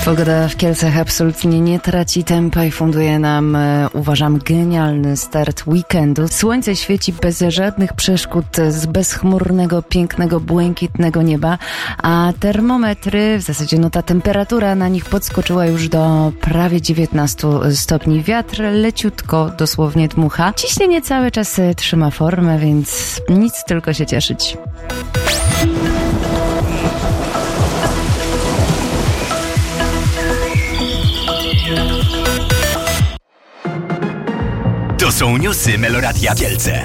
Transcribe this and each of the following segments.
Pogoda w Kielcach absolutnie nie traci tempa i funduje nam, uważam, genialny start weekendu. Słońce świeci bez żadnych przeszkód, z bezchmurnego, pięknego, błękitnego nieba, a termometry, w zasadzie ta temperatura na nich podskoczyła już do prawie 19 stopni. Wiatr leciutko dosłownie dmucha. Ciśnienie cały czas trzyma formę, więc nic, tylko się cieszyć. To są newsy Meloradia Kielce.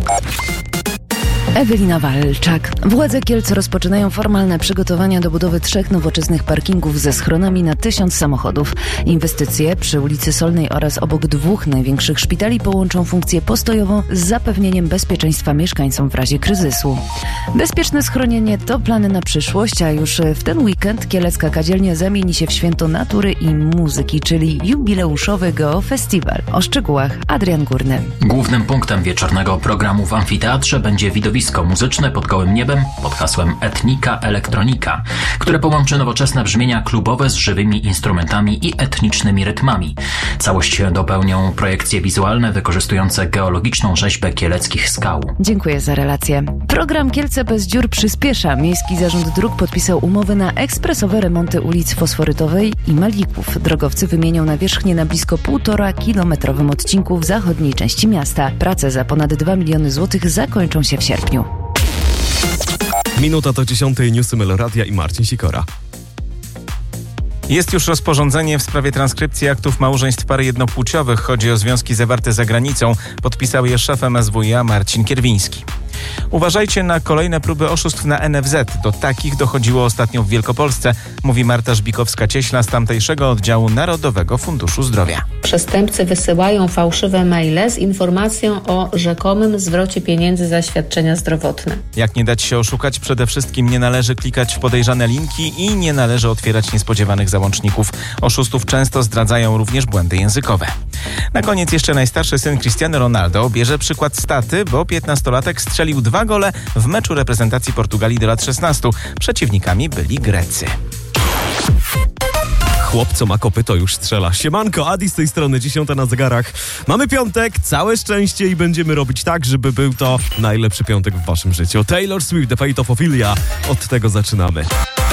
Ewelina Walczak. Władze Kielc rozpoczynają formalne przygotowania do budowy 3 nowoczesnych parkingów ze schronami na 1000 samochodów. Inwestycje przy ulicy Solnej oraz obok 2 największych szpitali połączą funkcję postojową z zapewnieniem bezpieczeństwa mieszkańcom w razie kryzysu. Bezpieczne schronienie to plany na przyszłość, a już w ten weekend Kielecka Kadzielnia zamieni się w święto natury i muzyki, czyli jubileuszowy Geofestiwal. O szczegółach Adrian Górny. Głównym punktem wieczornego programu w amfiteatrze będzie widowisko muzyczne pod gołym niebem pod hasłem Etnika Elektronika, które połączy nowoczesne brzmienia klubowe z żywymi instrumentami i etnicznymi rytmami. Całość dopełnią projekcje wizualne wykorzystujące geologiczną rzeźbę kieleckich skał. Dziękuję za relację. Program Kielce bez dziur przyspiesza. Miejski Zarząd Dróg podpisał umowy na ekspresowe remonty ulic Fosforytowej i Malików. Drogowcy wymienią nawierzchnię na blisko 1,5-kilometrowym odcinku w zachodniej części miasta. Prace za ponad 2 miliony złotych zakończą się w sierpniu. Minuta do 10. Newsy Meloradia i Marcin Sikora. Jest już rozporządzenie w sprawie transkrypcji aktów małżeństw pary jednopłciowych. Chodzi o związki zawarte za granicą. Podpisał je szef MSWiA Marcin Kierwiński. Uważajcie na kolejne próby oszustw na NFZ. Do takich dochodziło ostatnio w Wielkopolsce, mówi Marta Żbikowska-Cieśla z tamtejszego oddziału Narodowego Funduszu Zdrowia. Przestępcy wysyłają fałszywe maile z informacją o rzekomym zwrocie pieniędzy za świadczenia zdrowotne. Jak nie dać się oszukać? Przede wszystkim nie należy klikać w podejrzane linki i nie należy otwierać niespodziewanych załączników. Oszustów często zdradzają również błędy językowe. Na koniec jeszcze najstarszy syn Cristiano Ronaldo bierze przykład z taty, bo 15-latek strzelił 2 gole w meczu reprezentacji Portugalii do lat 16. Przeciwnikami byli Grecy. Chłopco ma kopyto, już strzela. Siemanko, Adi z tej strony, 10 na zegarach. Mamy piątek, całe szczęście i będziemy robić tak, żeby był to najlepszy piątek w waszym życiu. Taylor Swift, The Fate of Ophelia. Od tego zaczynamy.